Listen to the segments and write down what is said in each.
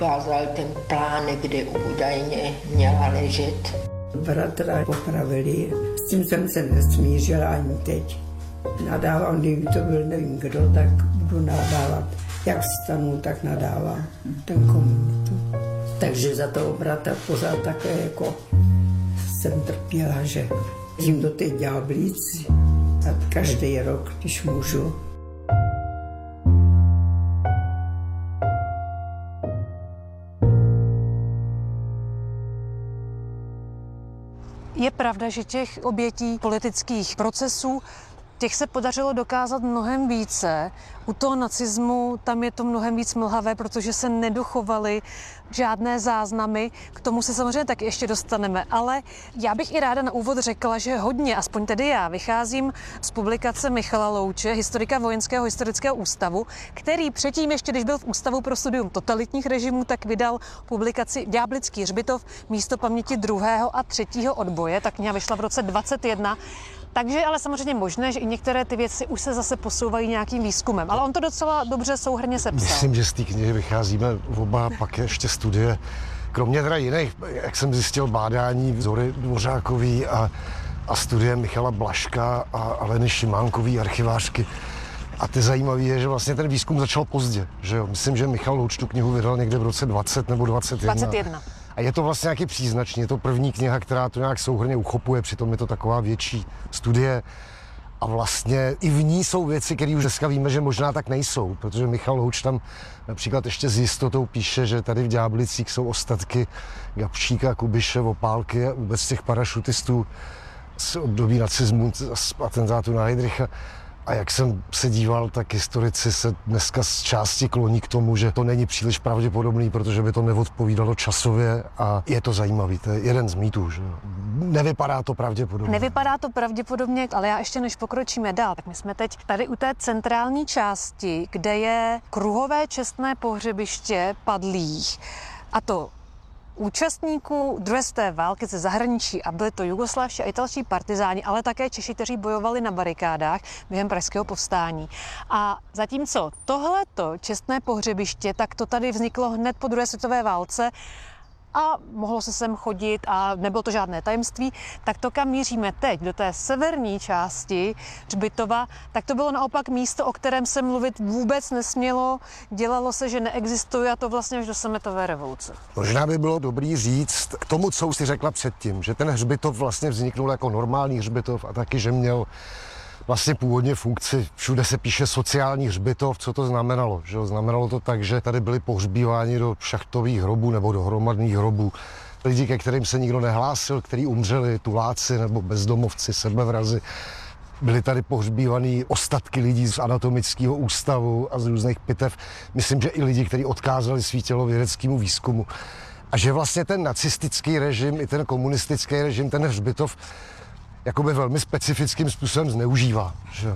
Ukázal ten plánek, kde údajně měla ležet. Bratra popravili, s tím jsem se nesmířila ani teď. Nadávám, kdyby to byl nevím kdo, tak budu nadávat. Jak vstanu, tak nadávám ten komunitu. Takže za toho bratra pořád také jako jsem trpěla, že tím do té ďáblici a každý rok, když můžu. Je pravda, že těch obětí politických procesů, těch se podařilo dokázat mnohem více. U toho nacismu tam je to mnohem víc mlhavé, protože se nedochovaly žádné záznamy. K tomu se samozřejmě taky ještě dostaneme. Ale já bych i ráda na úvod řekla, že hodně, aspoň tedy já, vycházím z publikace Michala Louče, historika Vojenského historického ústavu, který předtím ještě, když byl v Ústavu pro studium totalitních režimů, tak vydal publikaci Ďáblický hřbitov, místo paměti 2. a 3. odboje. Ta kniha vyšla v roce 2021. Takže je ale samozřejmě možné, že i některé ty věci už se zase posouvají nějakým výzkumem. Ale on to docela dobře souhrnně sepsal. Myslím, že z té knihy vycházíme oba, pak ještě studie. Kromě teda jiných, jak jsem zjistil, bádání Zory Dvořákový a studie Michala Blažka a Aleny Šimánkový, archivářky. A to zajímavé je, že vlastně ten výzkum začal pozdě. Že jo? Myslím, že Michal Louč tu knihu vydal někde v roce 20 nebo 21. 21. A je to vlastně nějaký příznačný, je to první kniha, která to nějak souhrnně uchopuje, přitom je to taková větší studie. A vlastně i v ní jsou věci, které už dneska víme, že možná tak nejsou, protože Michal Louč tam například ještě s jistotou píše, že tady v Ďáblicích jsou ostatky Gabčíka, Kubiše, Opálky a vůbec těch parašutistů z období nacismu, z atentátu na Heydricha. A jak jsem se díval, tak historici se dneska z části kloní k tomu, že to není příliš pravděpodobný, protože by to neodpovídalo časově a je to zajímavý, to je jeden z mýtů, že nevypadá to pravděpodobně. Nevypadá to pravděpodobně, ale já ještě než pokročíme dál, tak my jsme teď tady u té centrální části, kde je kruhové čestné pohřebiště padlých. A to účastníků druhé světové války ze zahraničí a byli to jugoslávští a italští partizáni, ale také Češi, kteří bojovali na barikádách během pražského povstání. A zatímco tohleto čestné pohřebiště, tak to tady vzniklo hned po druhé světové válce a mohlo se sem chodit a nebylo to žádné tajemství, tak to, kam míříme teď, do té severní části hřbitova, tak to bylo naopak místo, o kterém se mluvit vůbec nesmělo. Dělalo se, že neexistuje a to vlastně až do sametové revoluce. Možná by bylo dobrý říct k tomu, co už si řekla předtím, že ten hřbitov vlastně vzniknul jako normální hřbitov a taky, že měl vlastně původně funkci, všude se píše sociální hřbitov, co to znamenalo? Že? Znamenalo to tak, že tady byli pohřbíváni do šachtových hrobů nebo do hromadných hrobů lidi, ke kterým se nikdo nehlásil, kteří umřeli, tuláci nebo bezdomovci, sebevrazi. Byly tady pohřbívaný ostatky lidí z anatomického ústavu a z různých pitev. Myslím, že i lidi, kteří odkázali svý tělo vědeckému výzkumu. A že vlastně ten nacistický režim i ten komunistický režim, ten hřbitov jakoby velmi specifickým způsobem zneužívá. Že?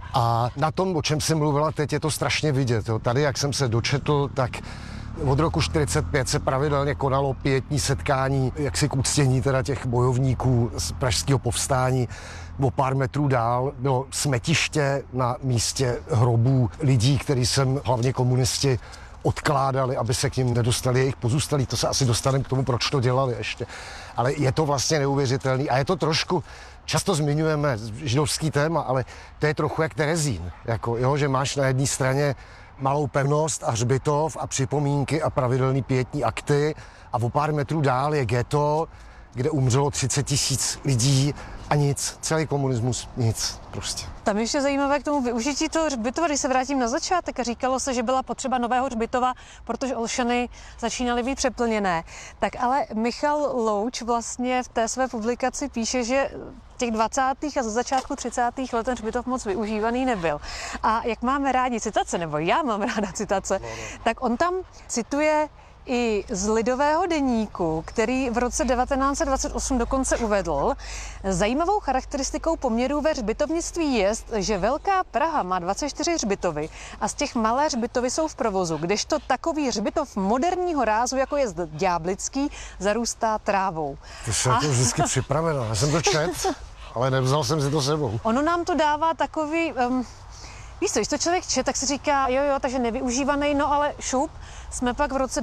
A na tom, o čem jsem mluvila teď, je to strašně vidět. Jo. Tady, jak jsem se dočetl, tak od roku 1945 se pravidelně konalo pietní setkání, jaksi k uctění teda těch bojovníků z pražského povstání. O pár metrů dál bylo smetiště na místě hrobů lidí, který jsem hlavně komunisti odkládali, aby se k ním nedostali jejich pozůstalí. To se asi dostaneme k tomu, proč to dělali ještě. Ale je to vlastně neuvěřitelný a je to trošku, často zmiňujeme židovský téma, ale to je trochu jak Terezín. Jako, jo, že máš na jedné straně malou pevnost a hřbitov a připomínky a pravidelný pietní akty a o pár metrů dál je ghetto, kde umřelo 30 000 lidí a nic. Celý komunismus, nic prostě. Tam ještě zajímavé k tomu využití toho hřbitova, když se vrátím na začátek, a říkalo se, že byla potřeba nového hřbitova, protože Olšany začínaly být přeplněné. Tak ale Michal Louč vlastně v té své publikaci píše, že v těch 20. a ze začátku 30. let ten hřbitov moc využívaný nebyl. A jak máme rádi citace, nebo já mám ráda citace, tak on tam cituje i z Lidového deníku, který v roce 1928 dokonce uvedl. Zajímavou charakteristikou poměrů ve hřbitovnictví je, že Velká Praha má 24 hřbitovy a z těch malé hřbitovy jsou v provozu, kdežto takový hřbitov moderního rázu, jako je Ďáblický, zarůstá trávou. To jsem to vždycky připravena, já jsem to čet, ale nevzal jsem si to sebou. Ono nám to dává takový... Víš co, když to člověk čte, tak si říká, jo, takže nevyužívaný, no ale šup, jsme pak v roce